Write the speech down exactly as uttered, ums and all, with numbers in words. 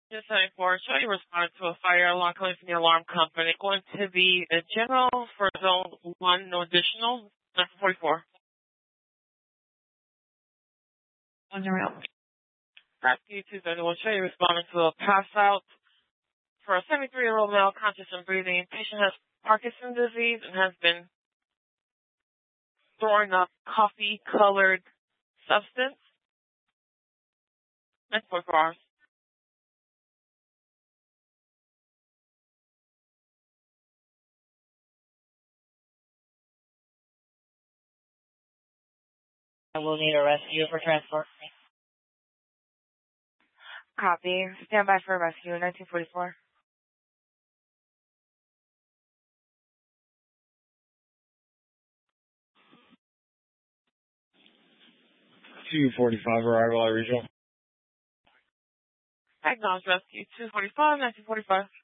Just seventy-four, show you responded to a fire alarm coming from the alarm company. Going to be a general for zone one, no additional. nine forty-four. On your route. Rescue two seventy-one, show you responded to a pass out for a seventy-three-year-old male, conscious and breathing. Patient has Parkinson's disease and has been throwing up coffee-colored substance. nine forty-four hours. I will need a rescue for transport. Copy. Stand by for rescue. nineteen forty-four. two forty-five arrival at regional. Acknowledge rescue two forty-five, nineteen forty-five.